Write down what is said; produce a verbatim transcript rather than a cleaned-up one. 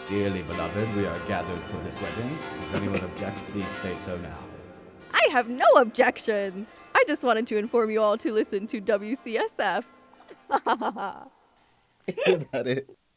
Dearly beloved, we are gathered for this wedding. If anyone objects, please state so now. I have no objections. I just wanted to inform you all to listen to W C S F. Is that it?